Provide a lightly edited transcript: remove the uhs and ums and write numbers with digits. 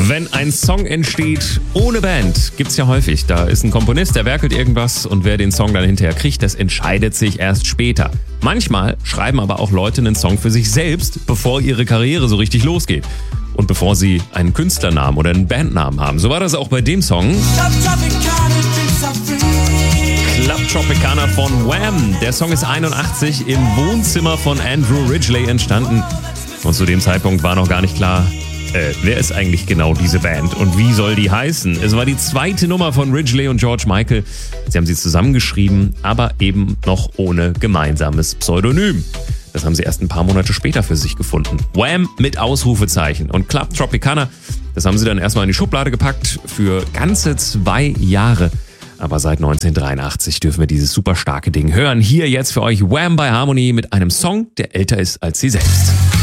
Wenn ein Song entsteht ohne Band, gibt's ja häufig. Da ist ein Komponist, der werkelt irgendwas und wer den Song dann hinterher kriegt, das entscheidet sich erst später. Manchmal schreiben aber auch Leute einen Song für sich selbst, bevor ihre Karriere so richtig losgeht. Und bevor sie einen Künstlernamen oder einen Bandnamen haben. So war das auch bei dem Song. Club Tropicana von Wham! Der Song ist 81 im Wohnzimmer von Andrew Ridgeley entstanden. Und zu dem Zeitpunkt war noch gar nicht klar, wer ist eigentlich genau diese Band und wie soll die heißen? Es war die zweite Nummer von Ridgeley und George Michael. Sie haben sie zusammengeschrieben, aber eben noch ohne gemeinsames Pseudonym. Das haben sie erst ein paar Monate später für sich gefunden. Wham! Mit Ausrufezeichen. Und Club Tropicana, das haben sie dann erstmal in die Schublade gepackt für ganze 2 Jahre. Aber seit 1983 dürfen wir dieses super starke Ding hören. Hier jetzt für euch Wham! Bei Harmony mit einem Song, der älter ist als sie selbst.